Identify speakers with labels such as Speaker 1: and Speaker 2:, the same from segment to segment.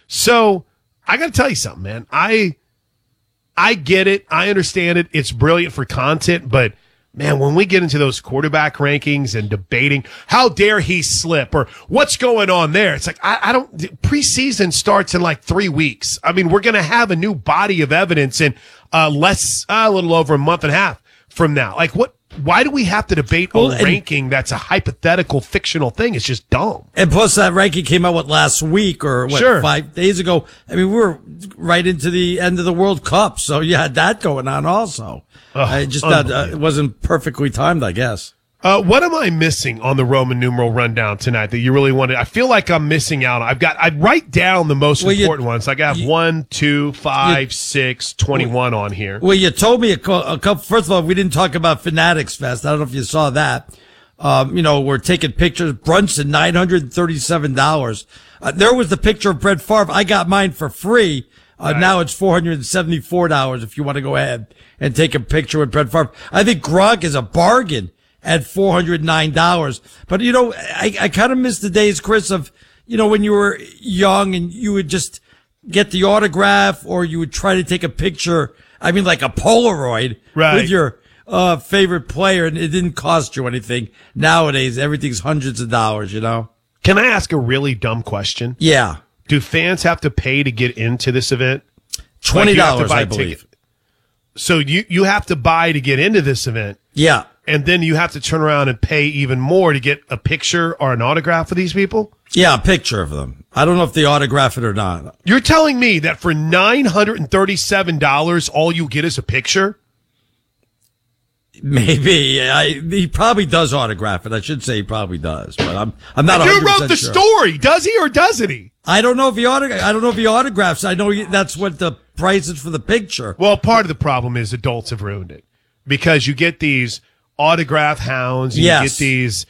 Speaker 1: So I got to tell you something, man. I get it. I understand it. It's brilliant for content, but man, when we get into those quarterback rankings and debating, how dare he slip or what's going on there? It's like, I don't, preseason starts in like 3 weeks. I mean, we're going to have a new body of evidence in a little over a month and a half from now. Like why do we have to debate a ranking that's a hypothetical fictional thing? It's just dumb.
Speaker 2: And plus that ranking came out last week or 5 days ago. I mean, we were right into the end of the World Cup. So you had that going on also. It wasn't perfectly timed, I guess.
Speaker 1: What am I missing on the Roman numeral rundown tonight that you really wanted? I feel like I'm missing out. I'd write down the most important ones. Like I have 1, 2, 5, 6, 21 on here.
Speaker 2: Well, you told me a couple. First of all, we didn't talk about Fanatics Fest. I don't know if you saw that. We're taking pictures. Brunson, $937. There was the picture of Brett Favre. I got mine for free. Now it's $474 if you want to go ahead and take a picture with Brett Favre. I think Gronk is a bargain at $409. But, I kind of miss the days, Chris, of, when you were young and you would just get the autograph or you would try to take a picture. I mean, like a Polaroid with your favorite player, and it didn't cost you anything. Nowadays, everything's hundreds of dollars,
Speaker 1: Can I ask a really dumb question?
Speaker 2: Yeah.
Speaker 1: Do fans have to pay to get into this event?
Speaker 2: $20, I believe.
Speaker 1: So you have to buy to get into this event.
Speaker 2: Yeah.
Speaker 1: And then you have to turn around and pay even more to get a picture or an autograph of these people?
Speaker 2: Yeah, a picture of them. I don't know if they autograph it or not.
Speaker 1: You're telling me that for $937, all you get is a picture?
Speaker 2: Maybe. He probably does autograph it. I should say he probably does, but I'm not 100% sure.
Speaker 1: You wrote the story. Does he or doesn't he?
Speaker 2: I don't know if he autographs. I know that's what the price is for the picture.
Speaker 1: Well, part of the problem is adults have ruined it because you get these autograph hounds. You get these,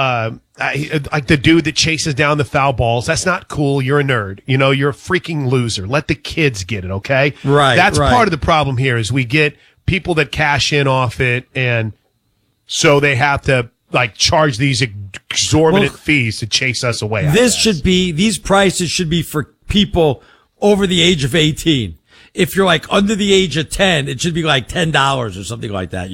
Speaker 1: like the dude that chases down the foul balls. That's not cool. You're a nerd. You're a freaking loser. Let the kids get it. Okay.
Speaker 2: Right.
Speaker 1: That's part of the problem here is we get people that cash in off it. And so they have to charge these exorbitant fees to chase us away.
Speaker 2: These prices should be for people over the age of 18. If you're under the age of 10, it should be like $10 or something like that,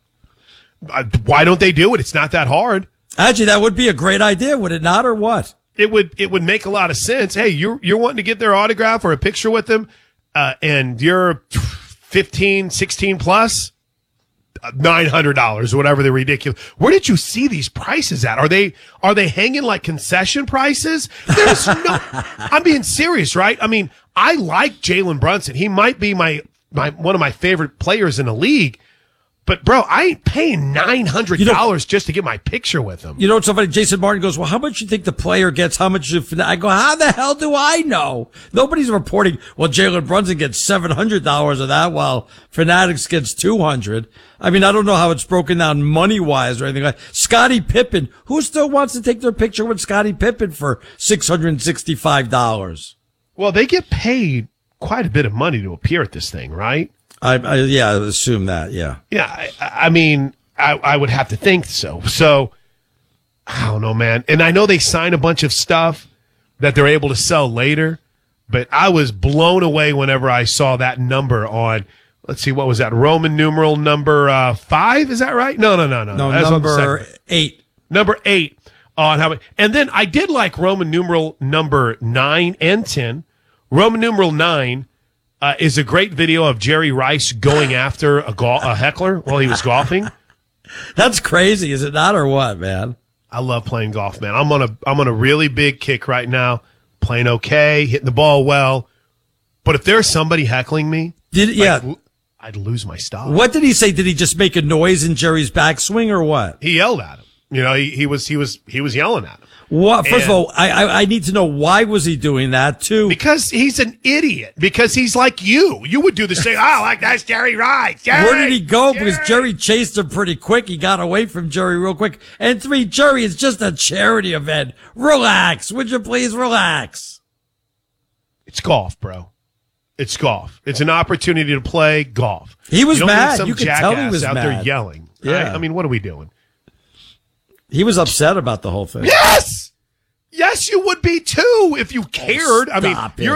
Speaker 1: Why don't they do it? It's not that hard.
Speaker 2: Actually, that would be a great idea, would it not, or what?
Speaker 1: It would make a lot of sense. Hey, you're wanting to get their autograph or a picture with them, and you're 15, 16 plus, $900 or whatever they're ridiculous. Where did you see these prices at? Are they hanging like concession prices? There's no, I'm being serious, right? I mean, I like Jalen Brunson. He might be my one of my favorite players in the league. But, bro, I ain't paying $900 just to get my picture with him.
Speaker 2: You know what's so funny? Jason Martin goes, well, how much do you think the player gets? How much? I go, how the hell do I know? Nobody's reporting, well, Jalen Brunson gets $700 of that while Fanatics gets $200. I mean, I don't know how it's broken down money-wise or anything like that. Scottie Pippen. Who still wants to take their picture with Scottie Pippen for $665?
Speaker 1: Well, they get paid quite a bit of money to appear at this thing, right?
Speaker 2: I assume that, yeah.
Speaker 1: Yeah, I mean, I would have to think so. So, I don't know, man. And I know they sign a bunch of stuff that they're able to sell later, but I was blown away whenever I saw that number on, let's see, what was that? Roman numeral number 5, is that right? No.
Speaker 2: No, number 8.
Speaker 1: Number 8 on how, and then I did like Roman numeral number 9 and 10. Roman numeral 9 is a great video of Jerry Rice going after a heckler while he was golfing.
Speaker 2: That's crazy, is it not, or what, man?
Speaker 1: I love playing golf, man. I'm on a really big kick right now, playing okay, hitting the ball well. But if there's somebody heckling me, I'd lose my style.
Speaker 2: What did he say? Did he just make a noise in Jerry's backswing, or what?
Speaker 1: He yelled at him. He was yelling at him.
Speaker 2: What? First of all, I need to know, why was he doing that too?
Speaker 1: Because he's an idiot. Because he's like you. You would do the same. Oh, like that's Jerry Rice.
Speaker 2: Where did he go? Because Jerry chased him pretty quick. He got away from Jerry real quick. And 3, Jerry, it's just a charity event. Relax. Would you please relax?
Speaker 1: It's golf, bro. It's golf. It's an opportunity to play golf.
Speaker 2: He was mad.
Speaker 1: You
Speaker 2: could tell he was
Speaker 1: out
Speaker 2: mad.
Speaker 1: There yelling.
Speaker 2: Yeah.
Speaker 1: Right? I mean, what are we doing?
Speaker 2: He was upset about the whole thing.
Speaker 1: Yes! Yes, you would be too if you cared. I mean, you're